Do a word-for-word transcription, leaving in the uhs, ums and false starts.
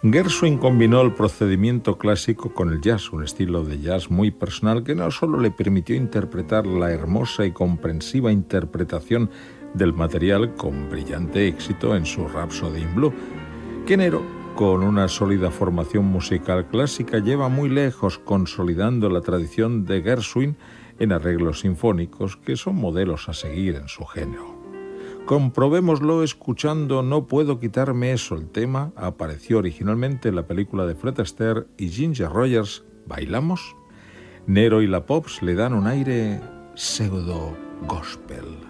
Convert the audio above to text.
Gershwin combinó el procedimiento clásico con el jazz, un estilo de jazz muy personal que no solo le permitió interpretar la hermosa y comprensiva interpretación del material con brillante éxito en su Rhapsody in Blue, que Nero, con una sólida formación musical clásica, lleva muy lejos consolidando la tradición de Gershwin en arreglos sinfónicos que son modelos a seguir en su género. Comprobémoslo escuchando No puedo quitarme eso. El tema apareció originalmente en la película de Fred Astaire y Ginger Rogers. ¿Bailamos? Nero y la Pops le dan un aire pseudo-gospel.